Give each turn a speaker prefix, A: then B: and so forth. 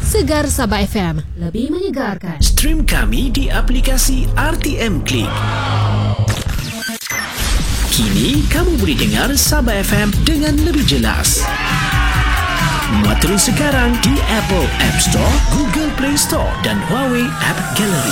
A: Segar Sabah FM, lebih menyegarkan.
B: Stream kami di aplikasi RTM Klik. Kini kamu boleh dengar Sabah FM dengan lebih jelas. Muat terus sekarang di Apple App Store, Google Play Store dan Huawei App Gallery.